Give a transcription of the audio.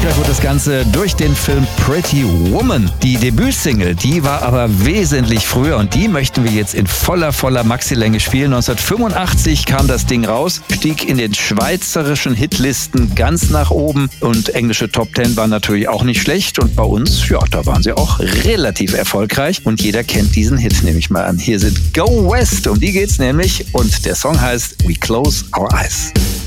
erfolgreich wurde das Ganze durch den Film Pretty Woman. Die Debütsingle, die war aber wesentlich früher und die möchten wir jetzt in voller Maxilänge spielen. 1985 kam das Ding raus, stieg in den schweizerischen Hitlisten ganz nach oben und englische Top 10 waren natürlich auch nicht schlecht und bei uns, ja, da waren sie auch relativ erfolgreich und jeder kennt diesen Hit, nehme ich mal an. Hier sind Go West, um die geht's nämlich und der Song heißt We Close Our Eyes.